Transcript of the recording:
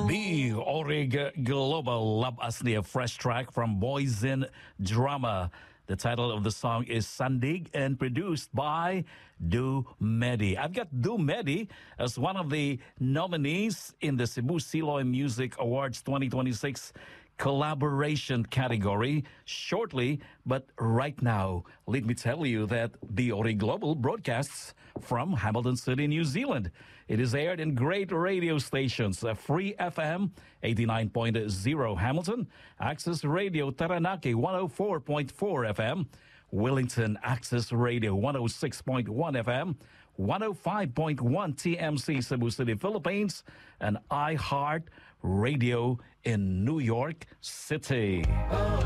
The Orig Global Love Asli, a fresh track from Boys in Drama. The title of the song is Sandig and produced by Du Medi. I've got Du Medi as one of the nominees in the Cebu Siloy Music Awards 2026 collaboration category shortly. But right now, let me tell you that the Ori Global broadcasts from Hamilton City, New Zealand. It is aired in great radio stations, Free FM 89.0 Hamilton, Access Radio Taranaki 104.4 FM, Wellington Access Radio 106.1 FM, 105.1 TMC Cebu City, Philippines, and iHeart Radio in New York City.